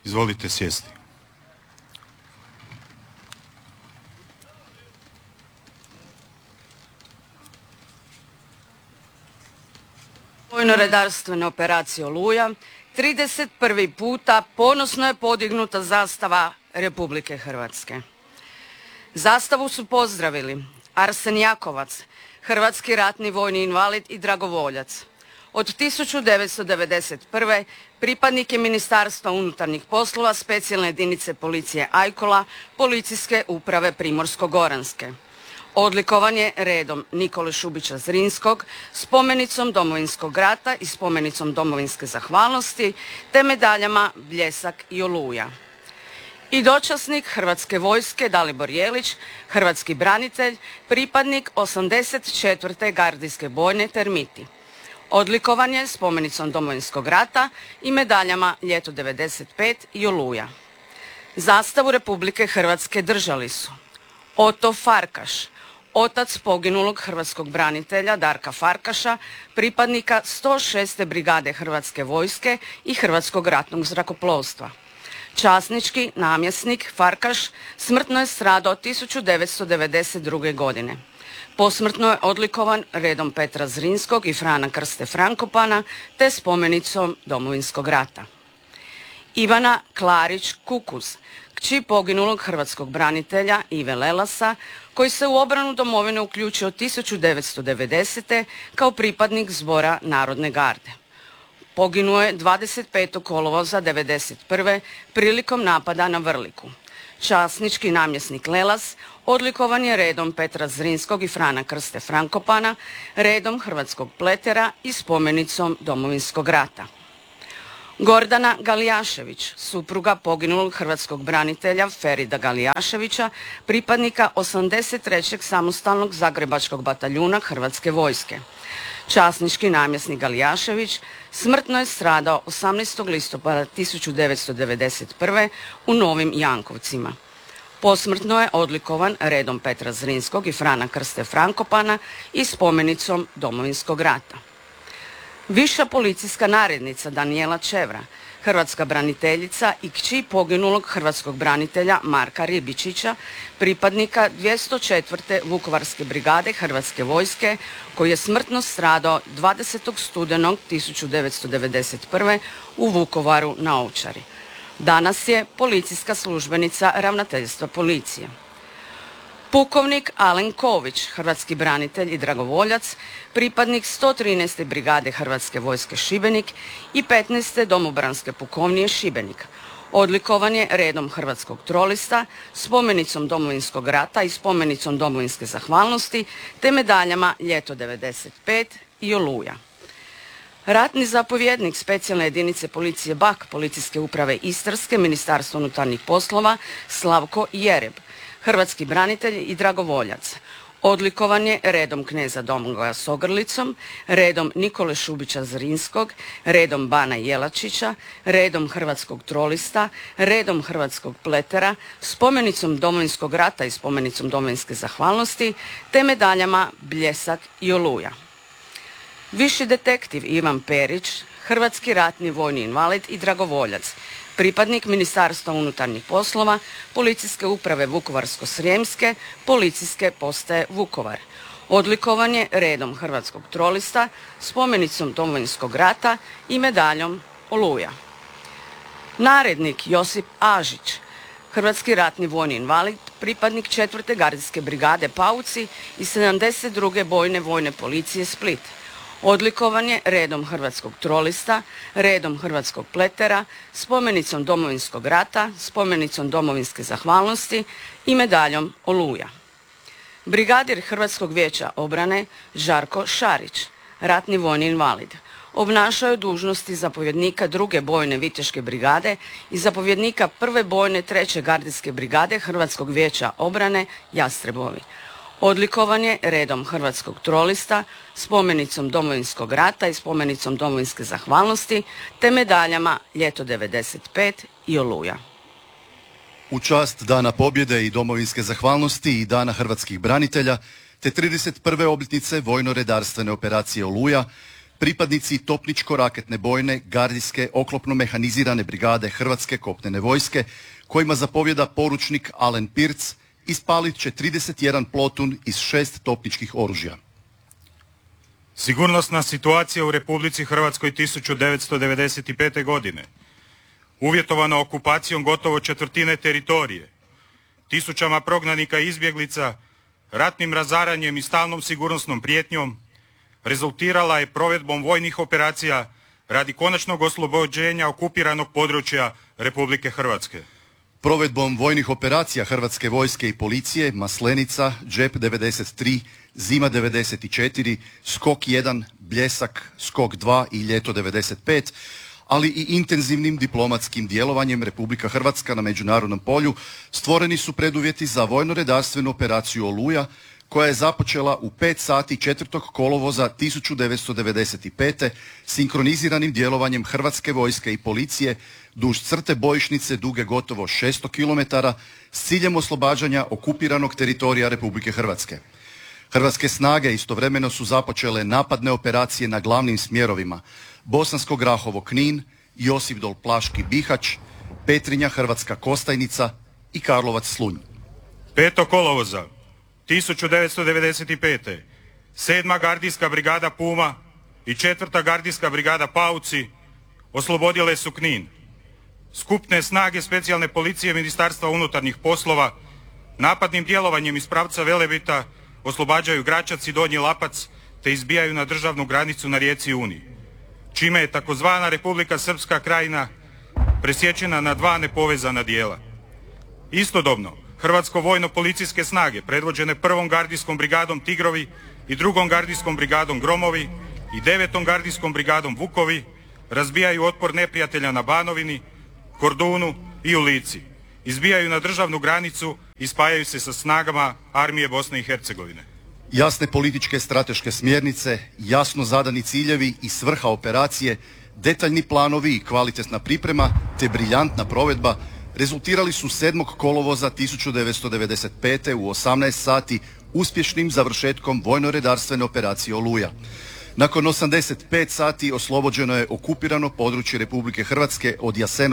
Izvolite sjesti. Vojno-redarstvene operacije Oluja 31. puta ponosno je podignuta zastava Republike Hrvatske. Zastavu su pozdravili Arsen Jakovac, hrvatski ratni vojni invalid i dragovoljac. Od 1991. pripadnik je Ministarstva unutarnjih poslova, specijalne jedinice policije Ajkola, policijske uprave Primorsko-goranske. Odlikovan je redom Nikole Šubića Zrinskog, spomenicom Domovinskog rata i spomenicom Domovinske zahvalnosti, te medaljama Bljesak i Oluja. I dočasnik Hrvatske vojske Dalibor Jelić, hrvatski branitelj, pripadnik 84. gardijske bojne Termiti. Odlikovan je spomenicom Domovinskog rata i medaljama Ljeto 95 i Oluja. Zastavu Republike Hrvatske držali su Oto Farkaš, otac poginulog hrvatskog branitelja Darka Farkaša, pripadnika 106. brigade Hrvatske vojske i Hrvatskog ratnog zrakoplovstva. Časnički namjesnik Farkaš smrtno je stradao 1992. godine. Posmrtno je odlikovan redom Petra Zrinskog i Frana Krste Frankopana te spomenicom Domovinskog rata. Ivana Klarić Kukuz, kći poginulog hrvatskog branitelja Ive Lelasa, koji se u obranu domovine uključio 1990. kao pripadnik Zbora Narodne garde. Poginuo je 25. kolovoza 1991. prilikom napada na Vrliku. Časnički namjesnik Lelas odlikovan je redom Petra Zrinskog i Frana Krste Frankopana, redom Hrvatskog pletera i spomenicom Domovinskog rata. Gordana Galijašević, supruga poginulog hrvatskog branitelja Ferida Galijaševića, pripadnika 83. samostalnog zagrebačkog bataljuna Hrvatske vojske. Časnički namjesnik Galijašević smrtno je stradao 18. listopada 1991. u Novim Jankovcima. Posmrtno je odlikovan redom Petra Zrinskog i Frana Krste Frankopana i spomenicom Domovinskog rata. Viša policijska narednica Danijela Čevra, hrvatska braniteljica i kći poginulog hrvatskog branitelja Marka Ribičića, pripadnika 204. Vukovarske brigade Hrvatske vojske, koji je smrtno stradao 20. studenog 1991. u Vukovaru na Ovčari. Danas je policijska službenica ravnateljstva policije. Pukovnik Alen Ković, hrvatski branitelj i dragovoljac, pripadnik 113. brigade Hrvatske vojske Šibenik i 15. domobranske pukovnije Šibenik. Odlikovan je redom Hrvatskog trolista, spomenicom Domovinskog rata i spomenicom Domovinske zahvalnosti, te medaljama Ljeto 95 i Oluja. Ratni zapovjednik specijalne jedinice policije BAK, policijske uprave Istarske, Ministarstva unutarnjih poslova Slavko Jereb, hrvatski branitelj i dragovoljac. Odlikovan je redom kneza Domagoja s ogrlicom, redom Nikole Šubića Zrinskog, redom Bana Jelačića, redom Hrvatskog trolista, redom Hrvatskog pletera, spomenicom Domovinskog rata i spomenicom Domovinske zahvalnosti, te medaljama Bljesak i Oluja. Viši detektiv Ivan Perić, hrvatski ratni vojni invalid i dragovoljac, pripadnik Ministarstva unutarnjih poslova, policijske uprave Vukovarsko-srijemske, policijske postaje Vukovar. Odlikovan je redom Hrvatskog trolista, spomenicom Domovinskog rata i medaljom Oluja. Narednik Josip Ažić, hrvatski ratni vojni invalid, pripadnik 4. gardijske brigade Pauci i 72. vojne policije Split. Odlikovan je redom Hrvatskog trolista, redom Hrvatskog pletera, spomenicom Domovinskog rata, spomenicom Domovinske zahvalnosti i medaljom Oluja. Brigadir Hrvatskog vijeća obrane Žarko Šarić, ratni vojni invalid, obnašao je dužnosti zapovjednika 2. bojne viteške brigade i zapovjednika 1. bojne 3. gardijske brigade Hrvatskog vijeća obrane Jastrebovi. Odlikovan je redom Hrvatskog trolista, spomenicom Domovinskog rata i spomenicom Domovinske zahvalnosti, te medaljama Ljeto 95 i Oluja. U čast Dana pobjede i Domovinske zahvalnosti i Dana hrvatskih branitelja, te 31. obljetnice vojno-redarstvene operacije Oluja, pripadnici topničko-raketne bojne, gardijske, oklopno-mehanizirane brigade Hrvatske kopnene vojske, kojima zapovjeda poručnik Alen Pirc, ispalit će 31 plotun iz 6 topničkih oružja. Sigurnosna situacija u Republici Hrvatskoj 1995. godine, uvjetovana okupacijom gotovo četvrtine teritorije, tisućama prognanika i izbjeglica, ratnim razaranjem i stalnom sigurnosnom prijetnjom, rezultirala je provedbom vojnih operacija radi konačnog oslobođenja okupiranog područja Republike Hrvatske. Provedbom vojnih operacija Hrvatske vojske i policije Maslenica, Džep 93, Zima 94, Skok 1, Bljesak, Skok 2 i Ljeto 95, ali i intenzivnim diplomatskim djelovanjem Republika Hrvatska na međunarodnom polju stvoreni su preduvjeti za vojno-redarstvenu operaciju Oluja, koja je započela u 5 sati 4. kolovoza 1995. sinkroniziranim djelovanjem Hrvatske vojske i policije duž crte bojišnice duge gotovo 600 km s ciljem oslobađanja okupiranog teritorija Republike Hrvatske. Hrvatske snage istovremeno su započele napadne operacije na glavnim smjerovima Bosansko Grahovo-Knin, Josipdol-Plaški-Bihać, Petrinja Hrvatska Kostajnica i Karlovac-Slunj. 5. kolovoza 1995. 7. gardijska brigada Puma i 4. gardijska brigada Pauci oslobodile su Knin. Skupne snage specijalne policije Ministarstva unutarnjih poslova napadnim djelovanjem iz pravca Velebita oslobađaju Gračac i Donji Lapac te izbijaju na državnu granicu na rijeci Uni, čime je takozvana Republika Srpska krajina presječena na 2 nepovezana dijela. Istodobno, Hrvatsko vojno-policijske snage predvođene 1. gardijskom brigadom Tigrovi i 2. gardijskom brigadom Gromovi i 9. gardijskom brigadom Vukovi razbijaju otpor neprijatelja na Banovini, Kordunu i u Lici, izbijaju na državnu granicu i spajaju se sa snagama armije Bosne i Hercegovine. Jasne političke strateške smjernice, jasno zadani ciljevi i svrha operacije, detaljni planovi i kvalitetna priprema te briljantna provedba rezultirali su 7. kolovoza 1995. u 18 sati uspješnim završetkom vojno-redarstvene operacije Oluja. Nakon 85 sati oslobođeno je okupirano područje Republike Hrvatske od Jasenovca